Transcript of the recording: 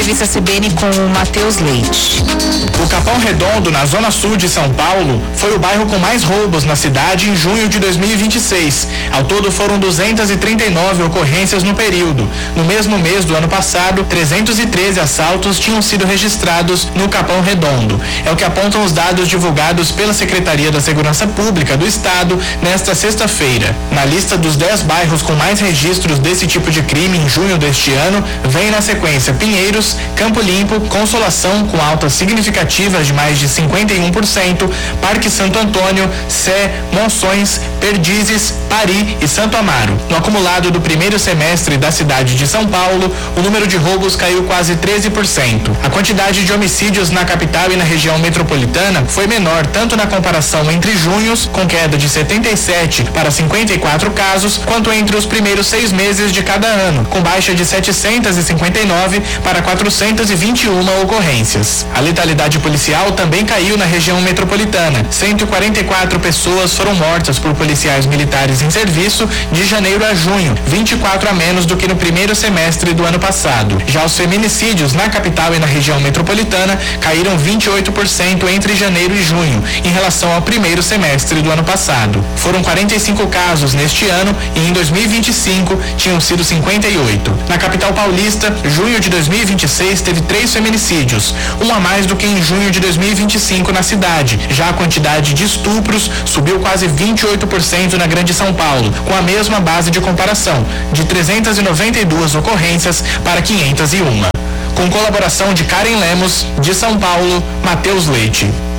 Revista CBN com o Matheus Leite. O Capão Redondo, na zona sul de São Paulo, foi o bairro com mais roubos na cidade em junho de 2026. Ao todo foram 239 ocorrências no período. No mesmo mês do ano passado, 313 assaltos tinham sido registrados no Capão Redondo. É o que apontam os dados divulgados pela Secretaria da Segurança Pública do Estado nesta sexta-feira. Na lista dos 10 bairros com mais registros desse tipo de crime em junho deste ano, vem na sequência Pinheiros, Campo Limpo, Consolação com altas significativas de mais de 51%, Parque Santo Antônio, Sé, Monções, Perdizes, Pari e Santo Amaro. No acumulado do primeiro semestre da cidade de São Paulo, o número de roubos caiu quase 13%. A quantidade de homicídios na capital e na região metropolitana foi menor tanto na comparação entre junhos, com queda de 77 para 54 casos, quanto entre os primeiros 6 meses de cada ano, com baixa de 759 para 421 ocorrências. A letalidade policial também caiu na região metropolitana. 144 pessoas foram mortas por policiais militares em serviço de janeiro a junho, 24 a menos do que no primeiro semestre do ano passado. Já os feminicídios na capital e na região metropolitana caíram 28% entre janeiro e junho, em relação ao primeiro semestre do ano passado. Foram 45 casos neste ano e em 2025 tinham sido 58. Na capital paulista, junho de 2026 teve 3 feminicídios, um a mais do que em junho de 2025 na cidade. Já a quantidade de estupros subiu quase 28% na Grande São Paulo, com a mesma base de comparação, de 392 ocorrências para 501. Com colaboração de Karen Lemos, de São Paulo, Matheus Leite.